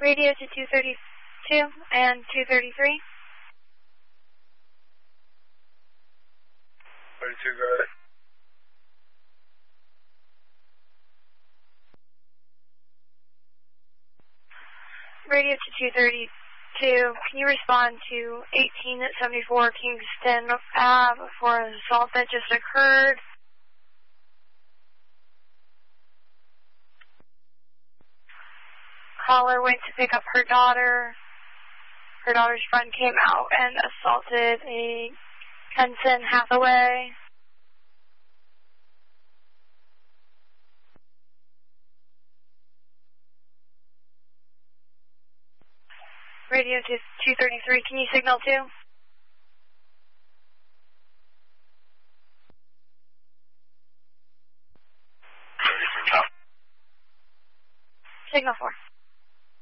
Radio to 232 and 233. 32, go ahead. Radio to 232, can you respond to 18 at 74 Kingston Ave for an assault that just occurred? Caller went to pick up her daughter. Her daughter's friend came out and assaulted a Kenson Hathaway. Radio to 233, can you signal 2? Signal 4.